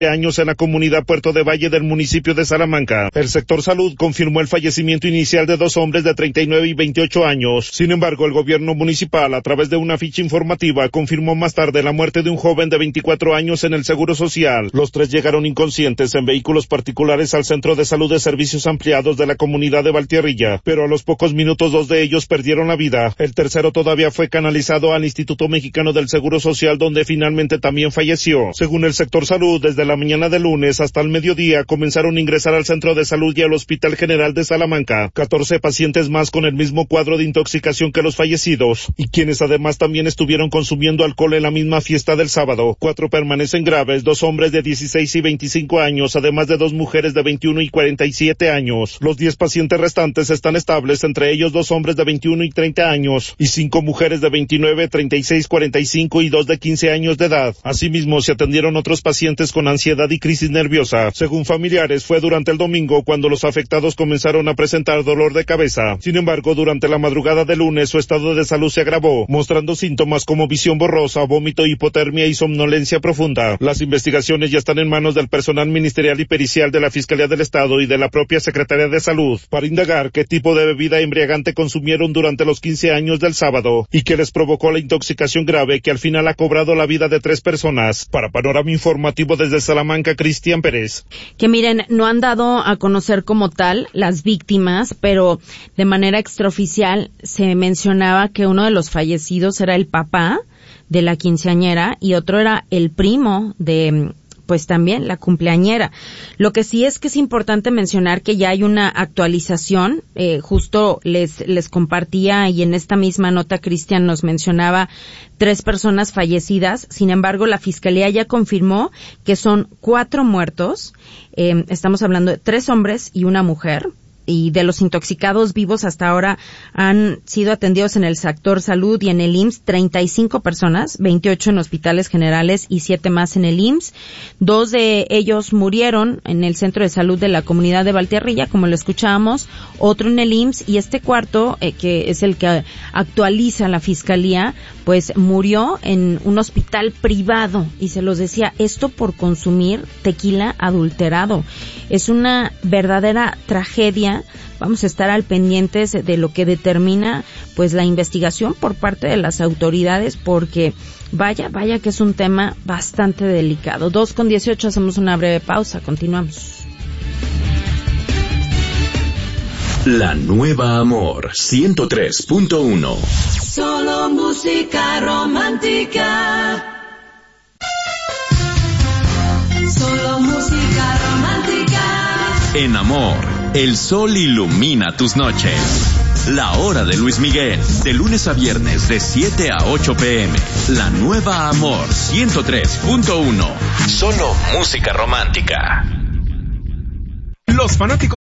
años en la comunidad Puerto de Valle del municipio de Salamanca. El sector salud confirmó el fallecimiento inicial de 2 hombres de 39 y 28 años. Sin embargo, el gobierno municipal, a través de una ficha informativa, confirmó más tarde la muerte de un joven de 24 años en el Seguro Social. Los 3 llegaron inconscientes en vehículos particulares al Centro de Salud de Servicios Ampliados de la comunidad de Valtierrilla, pero a los pocos minutos 2 de ellos perdieron la vida. El tercero todavía fue canalizado al Instituto Mexicano del Seguro Social, donde finalmente también falleció. Según el sector salud, desde la mañana de lunes hasta el mediodía comenzaron a ingresar al Centro de Salud y al Hospital General de Salamanca 14 pacientes más con el mismo cuadro de intoxicación que los fallecidos, y quienes además también estuvieron consumiendo alcohol en la misma fiesta del sábado. 4 permanecen graves, 2 hombres de 16 y 25 años, además de 2 mujeres de 21 y 47 años. Los 10 pacientes restantes están estables, entre ellos 2 hombres de 21 y 30 años, y 5 mujeres de 29, 36, 45 y 2 de 15 años de edad. Asimismo, se atendieron otros pacientes con ansiedad y crisis nerviosa. Según familiares, fue durante el domingo cuando los afectados comenzaron a presentar dolor de cabeza. Sin embargo, durante la madrugada del lunes su estado de salud se agravó, mostrando síntomas como visión borrosa, vómito, hipotermia y somnolencia profunda. Las investigaciones ya están en manos del personal ministerial y pericial de la Fiscalía del Estado y de la propia Secretaría de Salud para indagar qué tipo de bebida embriagante consumieron durante los 15 años del sábado y que les provocó la intoxicación grave que al final ha cobrado la vida de 3 personas. Para Panorama Informativo desde Salamanca, Cristian Pérez. Que miren, no han dado a conocer como tal las víctimas, pero de manera extraoficial se mencionaba que uno de los fallecidos era el papá de la quinceañera y otro era el primo de pues también la cumpleañera. Lo que sí es que es importante mencionar que ya hay una actualización, justo les compartía y en esta misma nota Cristian nos mencionaba 3 personas fallecidas. Sin embargo, la Fiscalía ya confirmó que son 4 muertos, estamos hablando de 3 hombres y una mujer. Y de los intoxicados vivos hasta ahora han sido atendidos en el sector salud y en el IMSS 35 personas, 28 en hospitales generales y 7 más en el IMSS. 2 de ellos murieron en el centro de salud de la comunidad de Valtierrilla, como lo escuchábamos, otro en el IMSS y este cuarto, que es el que actualiza la Fiscalía, pues murió en un hospital privado y se los decía, esto por consumir tequila adulterado. Es una verdadera tragedia. Vamos a estar al pendientes de lo que determina pues la investigación por parte de las autoridades, porque vaya que es un tema bastante delicado. 2:18, hacemos una breve pausa, continuamos. La Nueva Amor 103.1. Solo música romántica. Solo música romántica. En Amor, el sol ilumina tus noches. La hora de Luis Miguel, de lunes a viernes de 7 a 8 p.m. La Nueva Amor 103.1. Solo música romántica. Los fanáticos